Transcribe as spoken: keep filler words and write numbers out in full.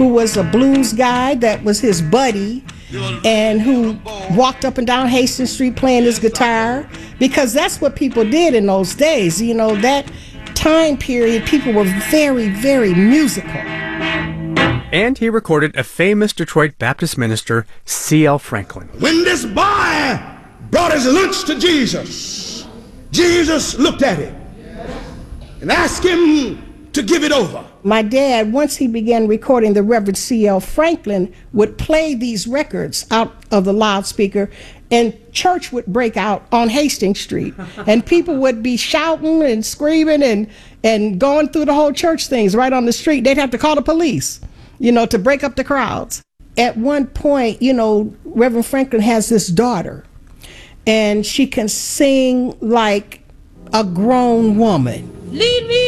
who was a blues guy that was his buddy, and who walked up and down Hastings Street playing his guitar, because that's what people did in those days. You know, that time period, people were very, very musical. And he recorded a famous Detroit Baptist minister, C L Franklin. When this boy brought his lunch to Jesus, Jesus looked at it and asked him to give it over. My dad, once he began recording, the Reverend C L Franklin would play these records out of the loudspeaker, and church would break out on Hastings Street, and people would be shouting and screaming and, and going through the whole church things right on the street. They'd have to call the police, you know, to break up the crowds. At one point, you know, Reverend Franklin has this daughter, and she can sing like a grown woman. Lead me